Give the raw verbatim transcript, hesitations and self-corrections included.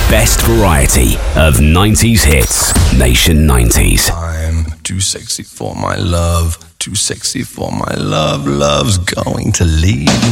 best variety of nineties hits. Nation nineties. I'm too sexy for my love, too sexy for my love, love's going to leave